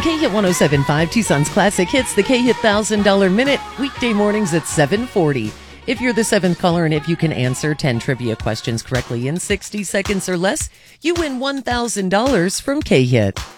K-Hit 107.5, Tucson's Classic Hits, the K-Hit $1,000 Minute, weekday mornings at 7:40. If you're the seventh caller and if you can answer 10 trivia questions correctly in 60 seconds or less, you win $1,000 from K-Hit.